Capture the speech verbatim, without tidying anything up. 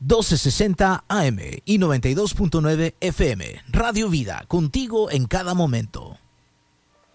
doce sesenta A M y noventa y dos punto nueve F M. Radio Vida, contigo en cada momento.